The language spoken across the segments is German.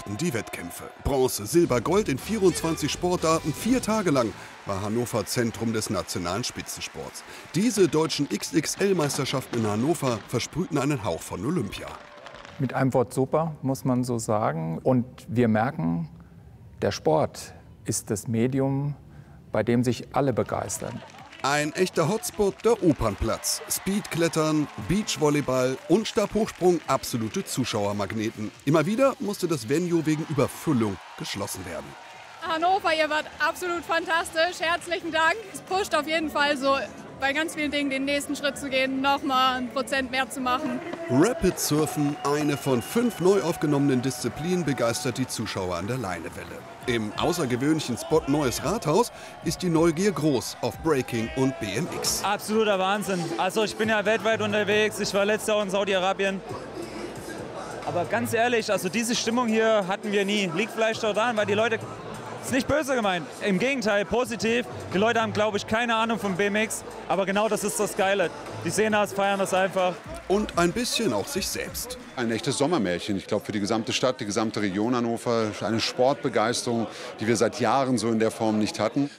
tobten die Wettkämpfe. Bronze, Silber, Gold in 24 Sportarten, 4 Tage lang war Hannover Zentrum des nationalen Spitzensports. Diese deutschen XXL-Meisterschaften in Hannover versprühten einen Hauch von Olympia. Mit einem Wort super, muss man so sagen. Und wir merken, der Sport ist das Medium, bei dem sich alle begeistern. Ein echter Hotspot, der Opernplatz. Speedklettern, Beachvolleyball und Stabhochsprung, absolute Zuschauermagneten. Immer wieder musste das Venue wegen Überfüllung geschlossen werden. Hannover, ihr wart absolut fantastisch. Herzlichen Dank. Es pusht auf jeden Fall so bei ganz vielen Dingen den nächsten Schritt zu gehen, nochmal 1% mehr zu machen. Rapid Surfen, eine von 5 neu aufgenommenen Disziplinen, begeistert die Zuschauer an der Leinewelle. Im außergewöhnlichen Spot Neues Rathaus ist die Neugier groß auf Breaking und BMX. Absoluter Wahnsinn. Also ich bin ja weltweit unterwegs. Ich war letztes Jahr in Saudi-Arabien. Aber ganz ehrlich, also diese Stimmung hier hatten wir nie. Liegt vielleicht daran, weil die Leute... Ist nicht böse gemeint, im Gegenteil, positiv. Die Leute haben, glaube ich, keine Ahnung vom BMX, aber genau das ist das Geile. Die sehen das, feiern das einfach. Und ein bisschen auch sich selbst. Ein echtes Sommermärchen, ich glaube, für die gesamte Stadt, die gesamte Region Hannover. Eine Sportbegeisterung, die wir seit Jahren so in der Form nicht hatten.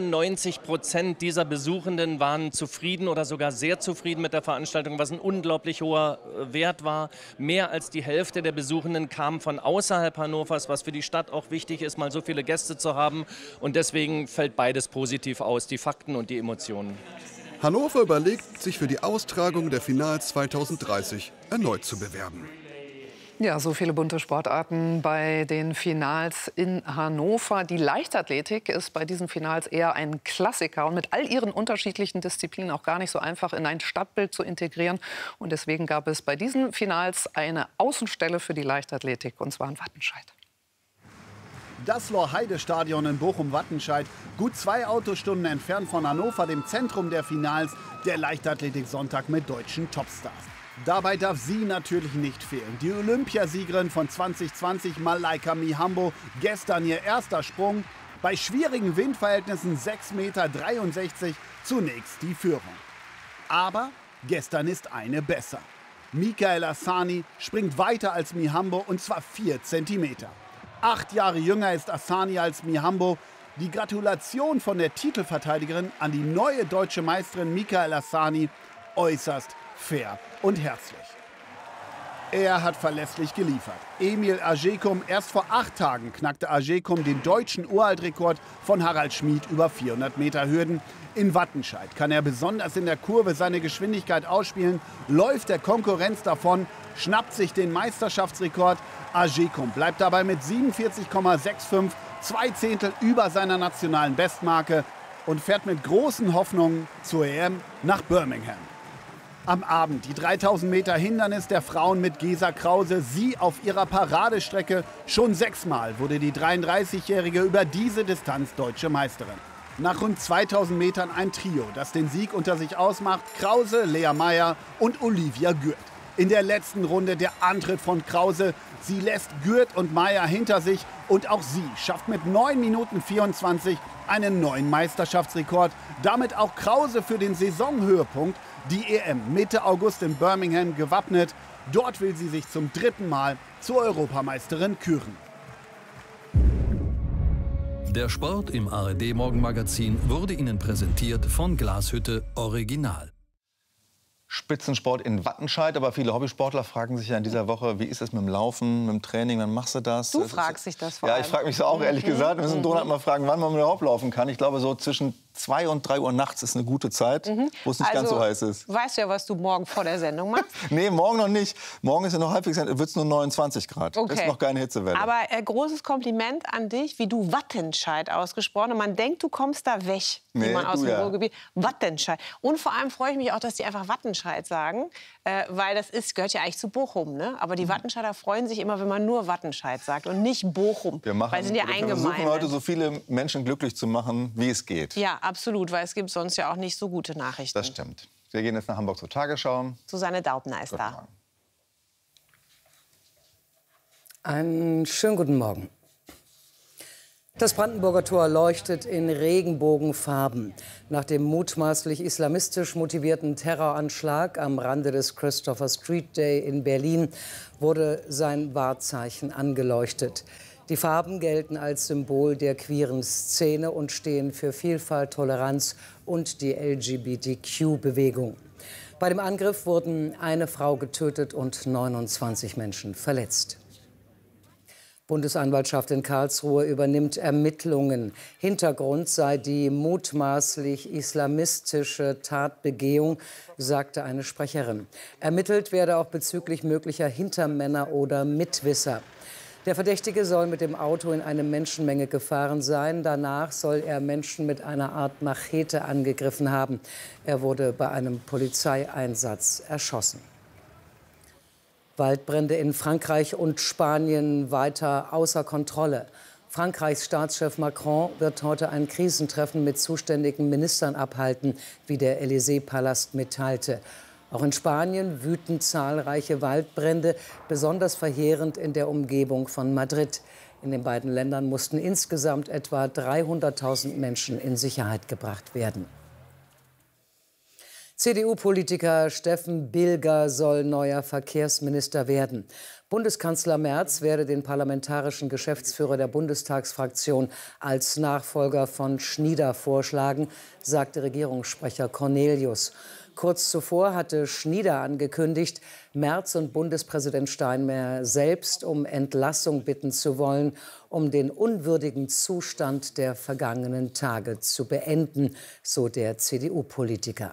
95% dieser Besuchenden waren zufrieden oder sogar sehr zufrieden mit der Veranstaltung, was ein unglaublich hoher Wert war. Mehr als die Hälfte der Besuchenden kamen von außerhalb Hannovers, was für die Stadt auch wichtig ist, mal so viele Gäste zu haben. Und deswegen fällt beides positiv aus, die Fakten und die Emotionen. Hannover überlegt, sich für die Austragung der Finals 2030 erneut zu bewerben. Ja, so viele bunte Sportarten bei den Finals in Hannover. Die Leichtathletik ist bei diesen Finals eher ein Klassiker und mit all ihren unterschiedlichen Disziplinen auch gar nicht so einfach in ein Stadtbild zu integrieren. Und deswegen gab es bei diesen Finals eine Außenstelle für die Leichtathletik, und zwar in Wattenscheid. Das Lorheide-Stadion in Bochum-Wattenscheid, gut 2 Autostunden entfernt von Hannover, dem Zentrum der Finals der Leichtathletik-Sonntag mit deutschen Topstars. Dabei darf sie natürlich nicht fehlen. Die Olympiasiegerin von 2020, Malaika Mihambo, gestern ihr erster Sprung. Bei schwierigen Windverhältnissen 6,63 Meter, zunächst die Führung. Aber gestern ist eine besser. Mikael Asani springt weiter als Mihambo, und zwar 4 Zentimeter. 8 Jahre jünger ist Asani als Mihambo. Die Gratulation von der Titelverteidigerin an die neue deutsche Meisterin Mikael Asani äußerst fair und herzlich. Er hat verlässlich geliefert. Emil Ajekum, erst vor 8 Tagen knackte Ajekum den deutschen Uraltrekord von Harald Schmid über 400 Meter Hürden. In Wattenscheid kann er besonders in der Kurve seine Geschwindigkeit ausspielen, läuft der Konkurrenz davon, schnappt sich den Meisterschaftsrekord. Ajekum bleibt dabei mit 47,65, 2 Zehntel über seiner nationalen Bestmarke und fährt mit großen Hoffnungen zur EM nach Birmingham. Am Abend die 3000 Meter Hindernis der Frauen mit Gesa Krause. Sie auf ihrer Paradestrecke. Schon 6-mal wurde die 33-Jährige über diese Distanz deutsche Meisterin. Nach rund 2000 Metern ein Trio, das den Sieg unter sich ausmacht. Krause, Lea Meyer und Olivia Gürt. In der letzten Runde der Antritt von Krause. Sie lässt Gürt und Meyer hinter sich. Und auch sie schafft mit 9 Minuten 24 einen neuen Meisterschaftsrekord. Damit auch Krause für den Saisonhöhepunkt. Die EM Mitte August in Birmingham gewappnet. Dort will sie sich zum 3. Mal zur Europameisterin küren. Der Sport im ARD-Morgenmagazin wurde Ihnen präsentiert von Glashütte Original. Spitzensport in Wattenscheid, aber viele Hobbysportler fragen sich ja in dieser Woche, wie ist es mit dem Laufen, mit dem Training, wann machst du das? Du fragst dich das vor allem. Ja, ich frage mich so auch, ehrlich gesagt. Wir müssen Donat mal fragen, wann man überhaupt laufen kann. Ich glaube, so zwischen 2 und 3 Uhr nachts ist eine gute Zeit, wo es nicht ganz so heiß ist. Weißt du ja, was du morgen vor der Sendung machst? Nee, morgen noch nicht. Morgen ist ja noch halbwegs, wird es nur 29 Grad. Okay. Ist noch keine Hitzewelle. Aber großes Kompliment an dich, wie du Wattenscheid ausgesprochen hast. Man denkt, du kommst da weg, wie Nee, man aus du dem ja. Ruhrgebiet. Wattenscheid. Und vor allem freue ich mich auch, dass die einfach Wattenscheid sagen, weil das gehört ja eigentlich zu Bochum. Ne? Aber die Wattenscheider freuen sich immer, wenn man nur Wattenscheid sagt und nicht Bochum. weil sie sind ja wir versuchen eingemeindet. heute so viele Menschen glücklich zu machen, wie es geht. Ja, absolut, weil es gibt sonst ja auch nicht so gute Nachrichten. Das stimmt. Wir gehen jetzt nach Hamburg zur Tagesschau. Susanne Daubner ist da. Morgen. Einen schönen guten Morgen. Das Brandenburger Tor leuchtet in Regenbogenfarben. Nach dem mutmaßlich islamistisch motivierten Terroranschlag am Rande des Christopher Street Day in Berlin wurde sein Wahrzeichen angeleuchtet. Die Farben gelten als Symbol der queeren Szene und stehen für Vielfalt, Toleranz und die LGBTQ-Bewegung. Bei dem Angriff wurden eine Frau getötet und 29 Menschen verletzt. Bundesanwaltschaft in Karlsruhe übernimmt Ermittlungen. Hintergrund sei die mutmaßlich islamistische Tatbegehung, sagte eine Sprecherin. Ermittelt werde auch bezüglich möglicher Hintermänner oder Mitwisser. Der Verdächtige soll mit dem Auto in eine Menschenmenge gefahren sein. Danach soll er Menschen mit einer Art Machete angegriffen haben. Er wurde bei einem Polizeieinsatz erschossen. Waldbrände in Frankreich und Spanien weiter außer Kontrolle. Frankreichs Staatschef Macron wird heute ein Krisentreffen mit zuständigen Ministern abhalten, wie der Élysée-Palast mitteilte. Auch in Spanien wüten zahlreiche Waldbrände, besonders verheerend in der Umgebung von Madrid. In den beiden Ländern mussten insgesamt etwa 300.000 Menschen in Sicherheit gebracht werden. CDU-Politiker Steffen Bilger soll neuer Verkehrsminister werden. Bundeskanzler Merz werde den parlamentarischen Geschäftsführer der Bundestagsfraktion als Nachfolger von Schnieder vorschlagen, sagte Regierungssprecher Cornelius. Kurz zuvor hatte Schnieder angekündigt, Merz und Bundespräsident Steinmeier selbst um Entlassung bitten zu wollen, um den unwürdigen Zustand der vergangenen Tage zu beenden, so der CDU-Politiker.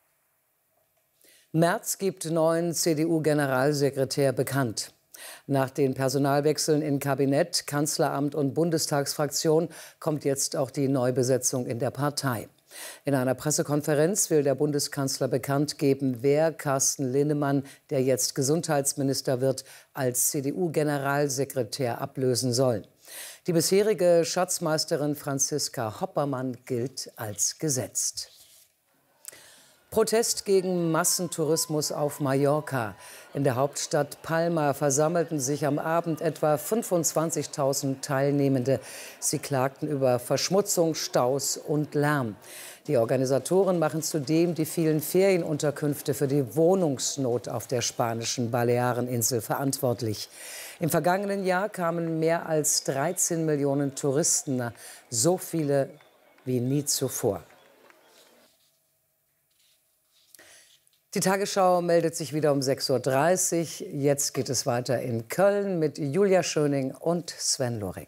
Merz gibt neuen CDU-Generalsekretär bekannt. Nach den Personalwechseln in Kabinett, Kanzleramt und Bundestagsfraktion kommt jetzt auch die Neubesetzung in der Partei. In einer Pressekonferenz will der Bundeskanzler bekannt geben, wer Carsten Linnemann, der jetzt Gesundheitsminister wird, als CDU-Generalsekretär ablösen soll. Die bisherige Schatzmeisterin Franziska Hoppermann gilt als gesetzt. Protest gegen Massentourismus auf Mallorca. In der Hauptstadt Palma versammelten sich am Abend etwa 25.000 Teilnehmende. Sie klagten über Verschmutzung, Staus und Lärm. Die Organisatoren machen zudem die vielen Ferienunterkünfte für die Wohnungsnot auf der spanischen Baleareninsel verantwortlich. Im vergangenen Jahr kamen mehr als 13 Millionen Touristen, so viele wie nie zuvor. Die Tagesschau meldet sich wieder um 6:30 Uhr. Jetzt geht es weiter in Köln mit Julia Schöning und Sven Lorik.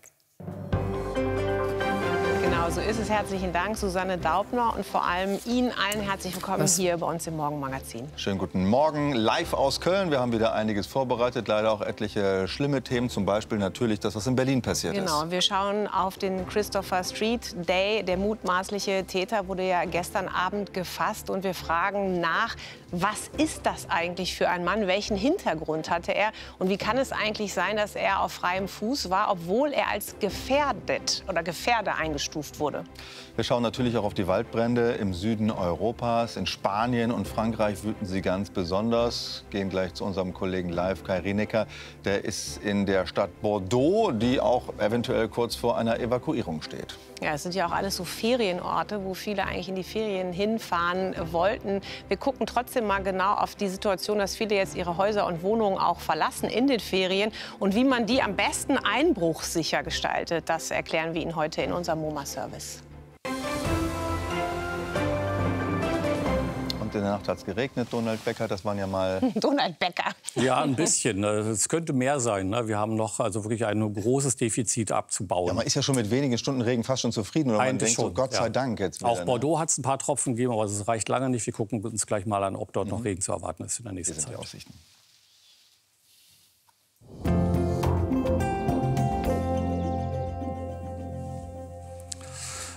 Genau, so ist es. Herzlichen Dank, Susanne Daubner. Und vor allem Ihnen allen herzlich willkommen hier bei uns im Morgenmagazin. Schönen guten Morgen, live aus Köln. Wir haben wieder einiges vorbereitet, leider auch etliche schlimme Themen. Zum Beispiel natürlich das, was in Berlin passiert ist. Genau, wir schauen auf den Christopher Street Day. Der mutmaßliche Täter wurde ja gestern Abend gefasst. Und wir fragen nach, was ist das eigentlich für ein Mann? Welchen Hintergrund hatte er? Und wie kann es eigentlich sein, dass er auf freiem Fuß war, obwohl er als gefährdet oder Gefährder eingestuft wurde? Wir schauen natürlich auch auf die Waldbrände im Süden Europas. In Spanien und Frankreich wüten sie ganz besonders. Gehen gleich zu unserem Kollegen live, Kai Rinecker. Der ist in der Stadt Bordeaux, die auch eventuell kurz vor einer Evakuierung steht. Ja, es sind ja auch alles so Ferienorte, wo viele eigentlich in die Ferien hinfahren wollten. Wir gucken trotzdem mal genau auf die Situation, dass viele jetzt ihre Häuser und Wohnungen auch verlassen in den Ferien. Und wie man die am besten einbruchssicher gestaltet, das erklären wir Ihnen heute in unserem MoMA-Service. In der Nacht hat es geregnet, Donald Becker, das waren ja mal... Donald Becker. Ja, ein bisschen. Es könnte mehr sein. Wir haben noch also wirklich ein großes Defizit abzubauen. Ja, man ist ja schon mit wenigen Stunden Regen fast schon zufrieden. Oder man denkt so, Gott sei Dank jetzt wieder. Auch Bordeaux hat es ein paar Tropfen gegeben, aber es reicht lange nicht. Wir gucken uns gleich mal an, ob dort noch Regen zu erwarten ist in der nächsten Zeit. Die Aussichten.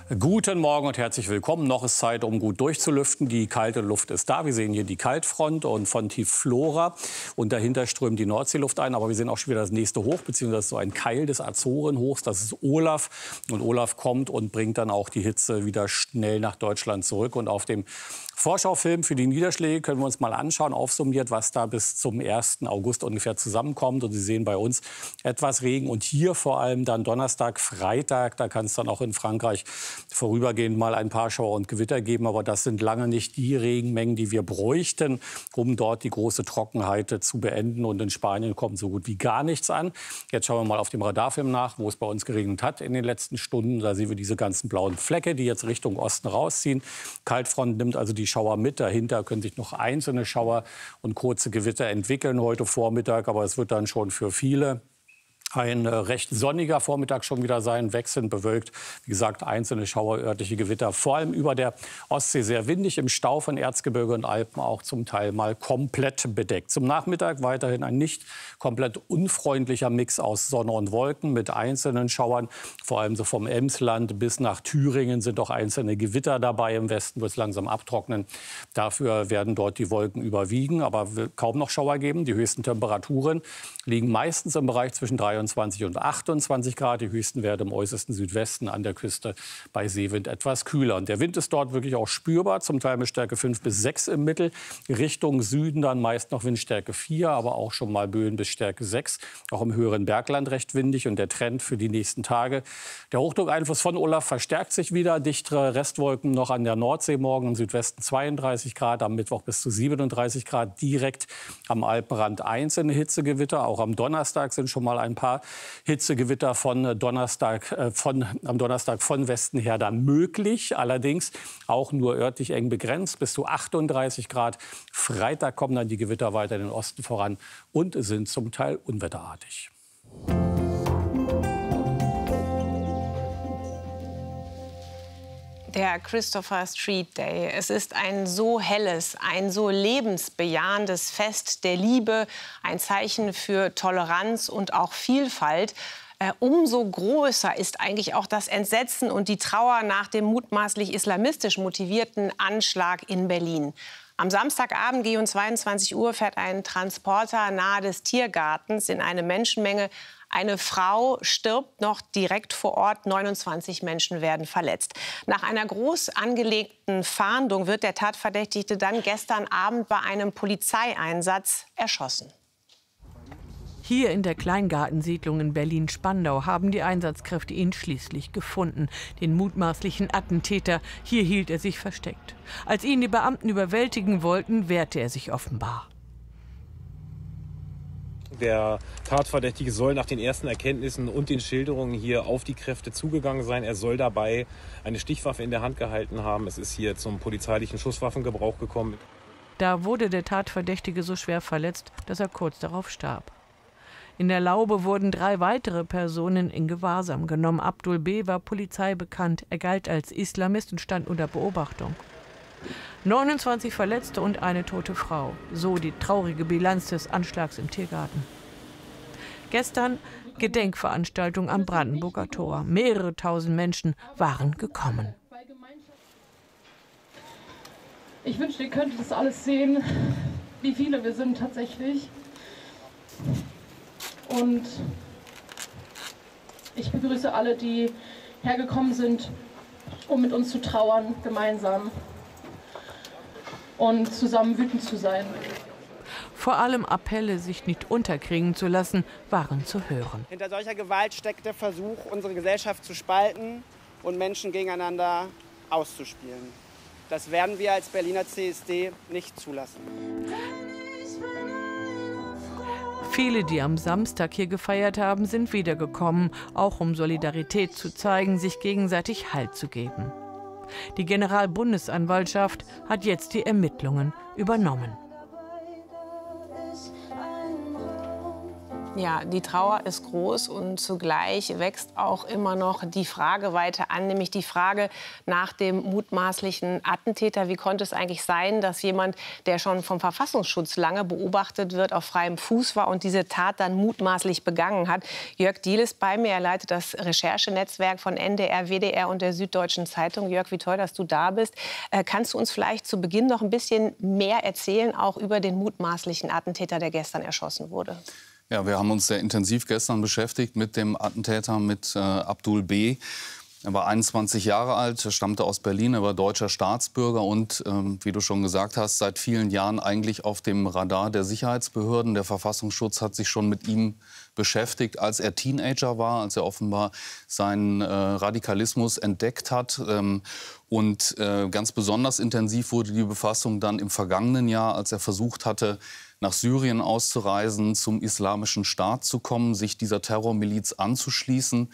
Guten Morgen und herzlich willkommen. Noch ist Zeit, um gut durchzulüften. Die kalte Luft ist da. Wir sehen hier die Kaltfront und von Tiefflora. Und dahinter strömt die Nordseeluft ein. Aber wir sehen auch schon wieder das nächste Hoch, beziehungsweise so ein Keil des Azorenhochs. Das ist Olaf. Und Olaf kommt und bringt dann auch die Hitze wieder schnell nach Deutschland zurück. Und auf dem Vorschaufilm für die Niederschläge können wir uns mal anschauen, aufsummiert, was da bis zum 1. August ungefähr zusammenkommt. Und Sie sehen bei uns etwas Regen und hier vor allem dann Donnerstag, Freitag, da kann es dann auch in Frankreich vorübergehend mal ein paar Schauer und Gewitter geben. Aber das sind lange nicht die Regenmengen, die wir bräuchten, um dort die große Trockenheit zu beenden. Und in Spanien kommt so gut wie gar nichts an. Jetzt schauen wir mal auf dem Radarfilm nach, wo es bei uns geregnet hat in den letzten Stunden. Da sehen wir diese ganzen blauen Flecke, die jetzt Richtung Osten rausziehen. Kaltfront nimmt also die Schauer mit. Dahinter können sich noch einzelne Schauer und kurze Gewitter entwickeln heute Vormittag. Aber es wird dann schon für viele ein recht sonniger Vormittag schon wieder sein, wechselnd bewölkt. Wie gesagt, einzelne Schauer, örtliche Gewitter, vor allem über der Ostsee sehr windig, im Stau von Erzgebirge und Alpen auch zum Teil mal komplett bedeckt. Zum Nachmittag weiterhin ein nicht komplett unfreundlicher Mix aus Sonne und Wolken mit einzelnen Schauern. Vor allem so vom Emsland bis nach Thüringen sind auch einzelne Gewitter dabei. Im Westen wird es langsam abtrocknen. Dafür werden dort die Wolken überwiegen, aber will kaum noch Schauer geben. Die höchsten Temperaturen liegen meistens im Bereich zwischen 23 und 28 Grad. Die höchsten Werte im äußersten Südwesten, an der Küste bei Seewind etwas kühler. Und der Wind ist dort wirklich auch spürbar, zum Teil mit Stärke 5 bis 6 im Mittel. Richtung Süden dann meist noch Windstärke 4, aber auch schon mal Böen bis Stärke 6. Auch im höheren Bergland recht windig. Und der Trend für die nächsten Tage. Der Hochdruckeinfluss von Olaf verstärkt sich wieder. Dichtere Restwolken noch an der Nordsee morgen, im Südwesten 32 Grad, am Mittwoch bis zu 37 Grad. Direkt am Alpenrand einzelne Hitzegewitter. Auch am Donnerstag sind schon mal ein paar Hitzegewitter am Donnerstag von Westen her dann möglich. Allerdings auch nur örtlich eng begrenzt, bis zu 38 Grad. Freitag kommen dann die Gewitter weiter in den Osten voran und sind zum Teil unwetterartig. Der Christopher Street Day. Es ist ein so helles, ein so lebensbejahendes Fest der Liebe, ein Zeichen für Toleranz und auch Vielfalt. Umso größer ist eigentlich auch das Entsetzen und die Trauer nach dem mutmaßlich islamistisch motivierten Anschlag in Berlin. Am Samstagabend gegen 22 Uhr fährt ein Transporter nahe des Tiergartens in eine Menschenmenge. Eine Frau stirbt noch direkt vor Ort. 29 Menschen werden verletzt. Nach einer groß angelegten Fahndung wird der Tatverdächtige dann gestern Abend bei einem Polizeieinsatz erschossen. Hier in der Kleingartensiedlung in Berlin-Spandau haben die Einsatzkräfte ihn schließlich gefunden. Den mutmaßlichen Attentäter. Hier hielt er sich versteckt. Als ihn die Beamten überwältigen wollten, wehrte er sich offenbar. Der Tatverdächtige soll nach den ersten Erkenntnissen und den Schilderungen hier auf die Kräfte zugegangen sein. Er soll dabei eine Stichwaffe in der Hand gehalten haben. Es ist hier zum polizeilichen Schusswaffengebrauch gekommen. Da wurde der Tatverdächtige so schwer verletzt, dass er kurz darauf starb. In der Laube wurden 3 weitere Personen in Gewahrsam genommen. Abdul B. war polizeibekannt. Er galt als Islamist und stand unter Beobachtung. 29 Verletzte und eine tote Frau. So die traurige Bilanz des Anschlags im Tiergarten. Gestern Gedenkveranstaltung am Brandenburger Tor. Mehrere tausend Menschen waren gekommen. Ich wünschte, ihr könntet das alles sehen, wie viele wir sind tatsächlich. Und ich begrüße alle, die hergekommen sind, um mit uns zu trauern, gemeinsam und zusammen wütend zu sein. Vor allem Appelle, sich nicht unterkriegen zu lassen, waren zu hören. Hinter solcher Gewalt steckt der Versuch, unsere Gesellschaft zu spalten und Menschen gegeneinander auszuspielen. Das werden wir als Berliner CSD nicht zulassen. Viele, die am Samstag hier gefeiert haben, sind wiedergekommen, auch um Solidarität zu zeigen, sich gegenseitig Halt zu geben. Die Generalbundesanwaltschaft hat jetzt die Ermittlungen übernommen. Ja, die Trauer ist groß und zugleich wächst auch immer noch die Frage weiter an, nämlich die Frage nach dem mutmaßlichen Attentäter. Wie konnte es eigentlich sein, dass jemand, der schon vom Verfassungsschutz lange beobachtet wird, auf freiem Fuß war und diese Tat dann mutmaßlich begangen hat? Jörg Diehl ist bei mir. Er leitet das Recherchenetzwerk von NDR, WDR und der Süddeutschen Zeitung. Jörg, wie toll, dass du da bist. Kannst du uns vielleicht zu Beginn noch ein bisschen mehr erzählen, auch über den mutmaßlichen Attentäter, der gestern erschossen wurde? Ja, wir haben uns sehr intensiv gestern beschäftigt mit dem Attentäter, mit Abdul B. Er war 21 Jahre alt, er stammte aus Berlin, er war deutscher Staatsbürger und, wie du schon gesagt hast, seit vielen Jahren eigentlich auf dem Radar der Sicherheitsbehörden. Der Verfassungsschutz hat sich schon mit ihm beschäftigt, als er Teenager war, als er offenbar seinen Radikalismus entdeckt hat. Und ganz besonders intensiv wurde die Befassung dann im vergangenen Jahr, als er versucht hatte, nach Syrien auszureisen, zum Islamischen Staat zu kommen, sich dieser Terrormiliz anzuschließen.